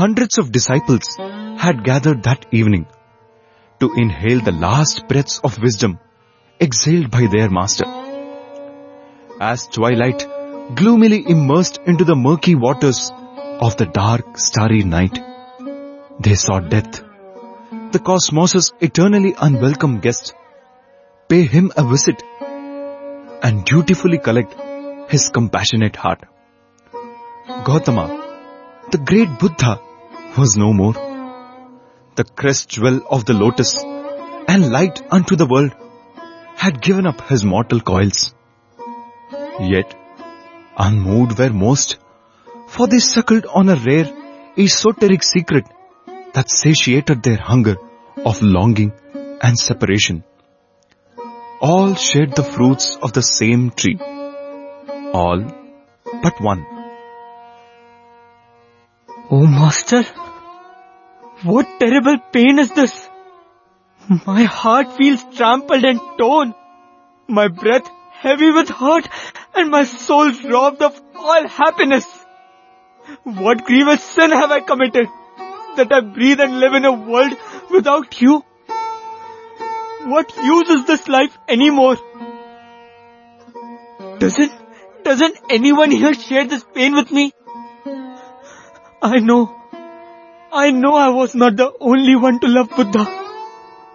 hundreds of disciples had gathered that evening to inhale the last breaths of wisdom exhaled by their master. As twilight gloomily immersed into the murky waters of the dark, starry night, they saw death, the cosmos's eternally unwelcome guest, pay him a visit and dutifully collect his compassionate heart. Gautama, the great Buddha, was no more. The crest jewel of the lotus and light unto the world had given up his mortal coils. Yet, unmoved were most, for they suckled on a rare, esoteric secret that satiated their hunger of longing and separation. All shared the fruits of the same tree. All but one. Oh, Master, what terrible pain is this? My heart feels trampled and torn, my breath heavy with hurt, and my soul robbed of all happiness. What grievous sin have I committed, that I breathe and live in a world without you? What use is this life anymore? Doesn't anyone here share this pain with me? I know I was not the only one to love Buddha.